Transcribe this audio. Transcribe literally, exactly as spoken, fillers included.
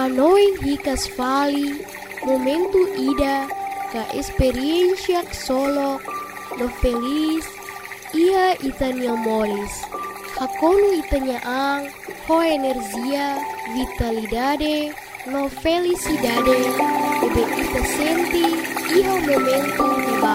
Canoing hicas vali, momento ida, ca experiencia solo, no feliz, ia itania moris. Hakono itania ang, ho energia, vitalidade, no felicidade, ebe ita senti, iha momento